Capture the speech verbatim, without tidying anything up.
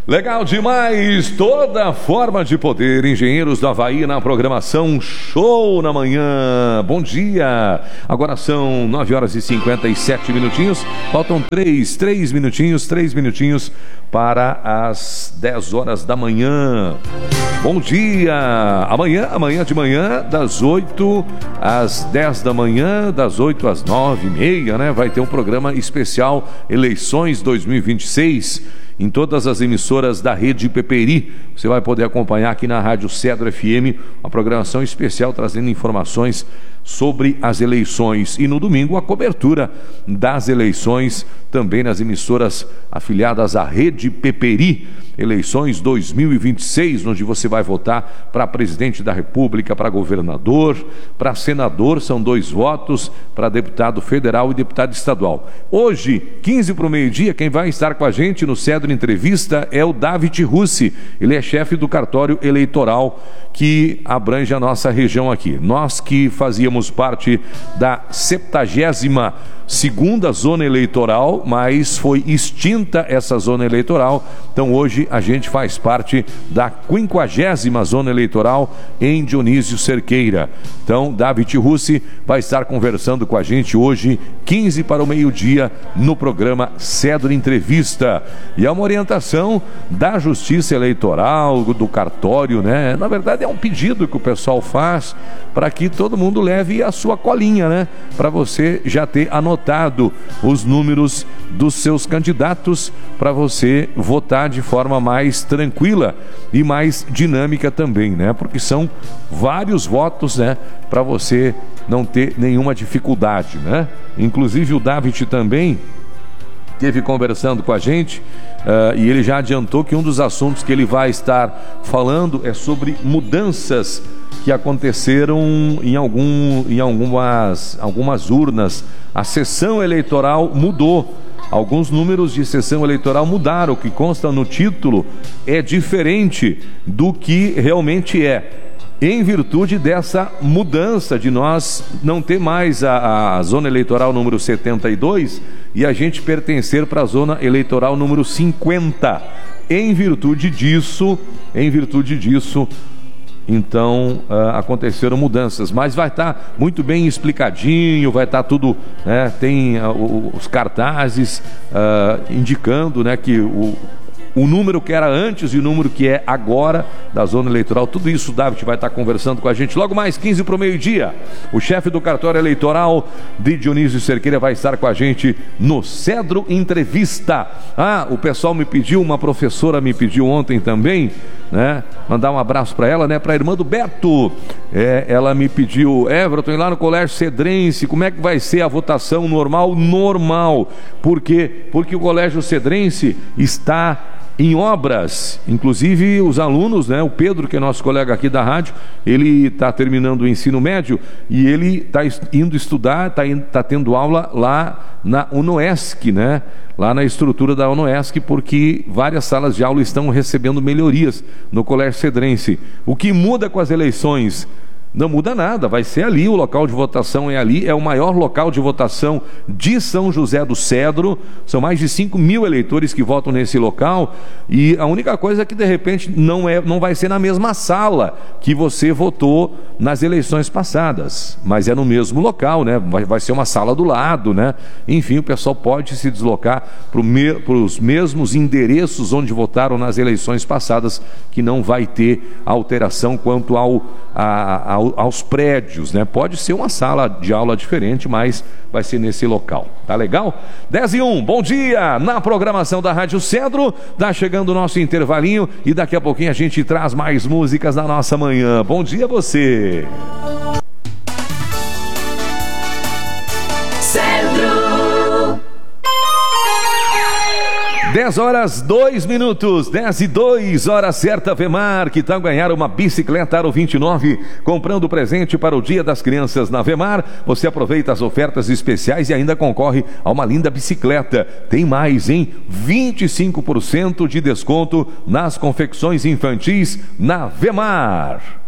Legal demais, toda forma de poder. Engenheiros do Havaí na programação Show na Manhã. Bom dia, agora são nove horas e cinquenta e sete minutinhos. Faltam três, três minutinhos, três minutinhos para as dez horas da manhã. Bom dia, amanhã, amanhã de manhã, das oito às dez da manhã, das oito às nove e meia, né? Vai ter um programa especial Eleições dois mil e vinte e seis em todas as emissoras da Rede Peperi. Você vai poder acompanhar aqui na Rádio Cedro F M uma programação especial trazendo informações sobre as eleições, e no domingo a cobertura das eleições também nas emissoras afiliadas à Rede Peperi. Eleições dois mil e vinte e seis, onde você vai votar para presidente da República, para governador, para senador, são dois votos, para deputado federal e deputado estadual. Hoje, quinze para o meio-dia, quem vai estar com a gente no Cedro Entrevista é o David Russi. Ele é chefe do cartório eleitoral que abrange a nossa região aqui. Nós que fazíamos parte da septagésima segunda zona eleitoral, mas foi extinta essa zona eleitoral, então hoje a gente faz parte da quinquagésima zona eleitoral em Dionísio Cerqueira. Então David Russi vai estar conversando com a gente hoje, quinze para o meio-dia, no programa Cedro Entrevista, e é uma orientação da Justiça Eleitoral, do cartório, né? Na verdade é um pedido que o pessoal faz para que todo mundo leve a sua colinha, né? Para você já ter anotado os números dos seus candidatos, para você votar de forma mais tranquila e mais dinâmica também, né? Porque são vários votos, né? Para você não ter nenhuma dificuldade, né? Inclusive o David também esteve conversando com a gente uh, e ele já adiantou que um dos assuntos que ele vai estar falando é sobre mudanças que aconteceram em, algum, em algumas, algumas urnas. A sessão eleitoral mudou, alguns números de sessão eleitoral mudaram, o que consta no título é diferente do que realmente é, em virtude dessa mudança de nós não ter mais a, a zona eleitoral número setenta e dois e a gente pertencer para a zona eleitoral número cinquenta. Em virtude disso, em virtude disso, então uh, aconteceram mudanças, mas vai estar tá muito bem explicadinho, vai estar tá tudo, né, tem uh, os cartazes uh, indicando, né, que o o número que era antes e o número que é agora da zona eleitoral, tudo isso o David vai estar conversando com a gente logo mais quinze para o meio-dia. O chefe do cartório eleitoral de Dionísio Cerqueira vai estar com a gente no Cedro Entrevista. Ah, o pessoal me pediu, uma professora me pediu ontem também, né, mandar um abraço para ela, né, para a irmã do Beto. É, ela me pediu: Everton, ir lá no Colégio Cedrense, como é que vai ser a votação normal? Normal. Por quê? Porque o Colégio Cedrense está em obras, inclusive os alunos, né? O Pedro, que é nosso colega aqui da rádio, ele está terminando o ensino médio e ele está indo estudar, está tá tendo aula lá na UNOESC, né? Lá na estrutura da UNOESC, porque várias salas de aula estão recebendo melhorias no Colégio Cedrense. O que muda com as eleições? Não muda nada, vai ser ali, o local de votação é ali, é o maior local de votação de São José do Cedro, são mais de cinco mil eleitores que votam nesse local, e a única coisa é que de repente não, é, não vai ser na mesma sala que você votou nas eleições passadas, mas é no mesmo local, né? Vai, vai ser uma sala do lado, né? Enfim, o pessoal pode se deslocar para me, os mesmos endereços onde votaram nas eleições passadas, que não vai ter alteração quanto ao, a, a aos prédios, né? Pode ser uma sala de aula diferente, mas vai ser nesse local, tá legal? dez e um, bom dia, na programação da Rádio Cedro, tá chegando o nosso intervalinho e daqui a pouquinho a gente traz mais músicas na nossa manhã. Bom dia a você! Cedro! dez horas, dois minutos, dez e dois, hora certa. Vemar, que tal ganhar uma bicicleta Aro vinte e nove? Comprando presente para o Dia das Crianças na Vemar, você aproveita as ofertas especiais e ainda concorre a uma linda bicicleta. Tem mais, hein? vinte e cinco por cento de desconto nas confecções infantis na Vemar.